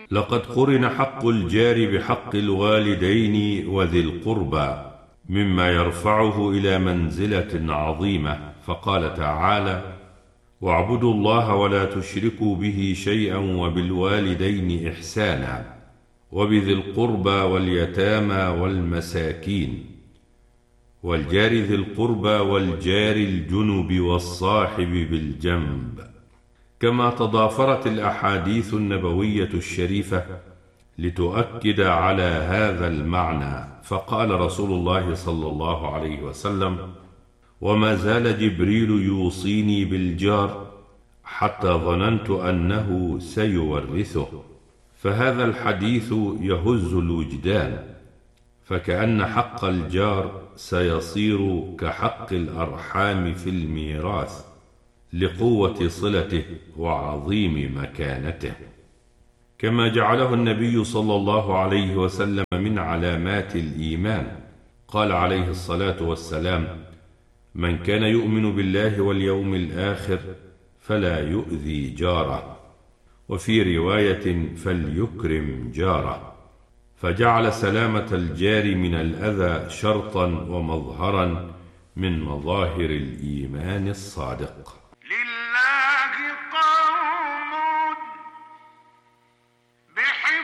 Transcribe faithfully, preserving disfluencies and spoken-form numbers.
لقد قرن حق الجار بحق الوالدين وذي القربى مما يرفعه إلى منزلة عظيمة، فقال تعالى: واعبدوا الله ولا تشركوا به شيئا وبالوالدين إحسانا وبذي القربى واليتامى والمساكين والجار ذي القربى والجار الجنب والصاحب بالجنب. كما تضافرت الأحاديث النبوية الشريفة لتؤكد على هذا المعنى، فقال رسول الله صلى الله عليه وسلم: وما زال جبريل يوصيني بالجار حتى ظننت أنه سيورثه. فهذا الحديث يهز الوجدان، فكأن حق الجار سيصير كحق الأرحام في الميراث لقوة صلته وعظيم مكانته. كما جعله النبي صلى الله عليه وسلم من علامات الإيمان، قال عليه الصلاة والسلام: من كان يؤمن بالله واليوم الآخر فلا يؤذي جاره، وفي رواية: فليكرم جاره. فجعل سلامة الجار من الأذى شرطا ومظهرا من مظاهر الإيمان الصادق.